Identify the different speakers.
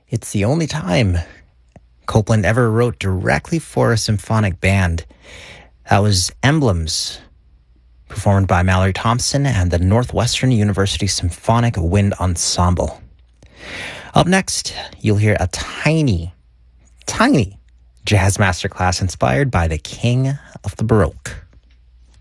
Speaker 1: It's the only time Copland ever wrote directly for a symphonic band. That was Emblems, performed by Mallory Thompson and the Northwestern University Symphonic Wind Ensemble. Up next, you'll hear a tiny jazz masterclass inspired by the king of the Baroque.